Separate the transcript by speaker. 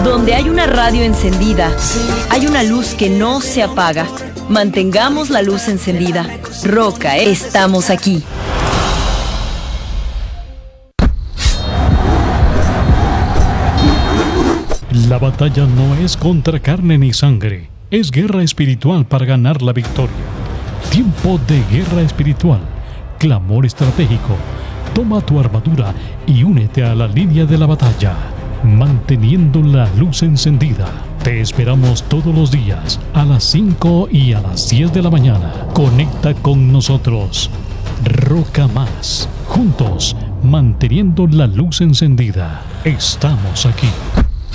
Speaker 1: Donde hay una radio encendida, hay una luz que no se apaga. Mantengamos la luz encendida. Roca, estamos aquí.
Speaker 2: La batalla no es contra carne ni sangre, es guerra espiritual para ganar la victoria. Tiempo de guerra espiritual, clamor estratégico. Toma tu armadura y únete a la línea de la batalla, manteniendo la luz encendida. Te esperamos todos los días a las 5 y a las 10 de la mañana. Conecta con nosotros. Roca Más. Juntos, manteniendo la luz encendida. Estamos aquí.